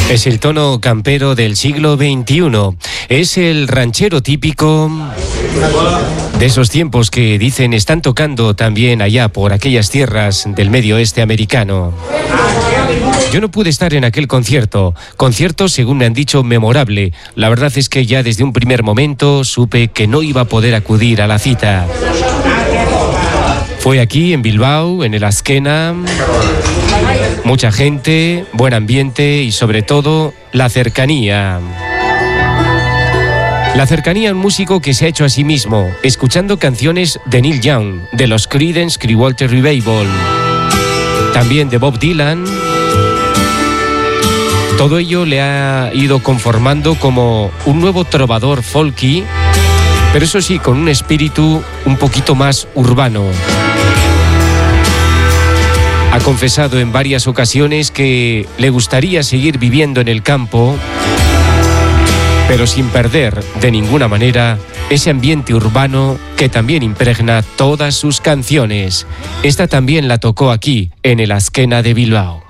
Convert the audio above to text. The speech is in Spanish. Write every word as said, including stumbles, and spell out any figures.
Es el tono campero del siglo veintiuno. Es el ranchero típico de esos tiempos que dicen están tocando también allá por aquellas tierras del medio oeste americano. Yo no pude estar en aquel concierto. Concierto, según me han dicho, memorable. La verdad es que ya desde un primer momento supe que no iba a poder acudir a la cita. Fue aquí, en Bilbao, en el Azkena. Mucha gente, buen ambiente y sobre todo la cercanía. La cercanía a un músico que se ha hecho a sí mismo, escuchando canciones de Neil Young, de los Creedence Clearwater Revival, también de Bob Dylan. Todo ello le ha ido conformando como un nuevo trovador folky, pero eso sí, con un espíritu un poquito más urbano. Ha confesado en varias ocasiones que le gustaría seguir viviendo en el campo, pero sin perder de ninguna manera ese ambiente urbano que también impregna todas sus canciones. Esta también la tocó aquí, en el Azkena de Bilbao.